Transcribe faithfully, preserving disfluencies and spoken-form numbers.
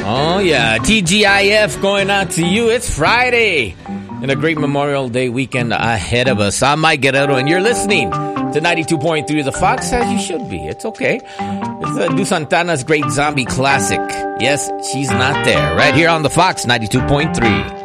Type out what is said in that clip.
Oh, yeah. T G I F going out to you. It's Friday and a great Memorial Day weekend ahead of us. I'm Mike Guerrero, and you're listening to ninety-two point three The Fox, as you should be. It's okay. It's uh, Du Santana's great zombie classic. Yes, she's not there. Right here on The Fox, ninety-two point three.